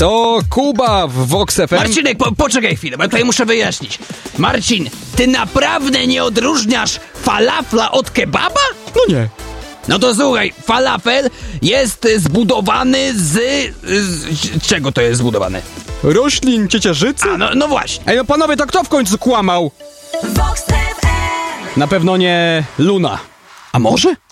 To Kuba w Vox FM. Marcinek, poczekaj chwilę, bo ja tutaj muszę wyjaśnić. Marcin, ty naprawdę nie odróżniasz falafla od kebaba? No nie. No to słuchaj, falafel jest zbudowany z czego to jest zbudowane? Roślin ciecierzycy? No właśnie. Ej, no panowie, to kto w końcu kłamał? Vox FM. Na pewno nie Luna. A może?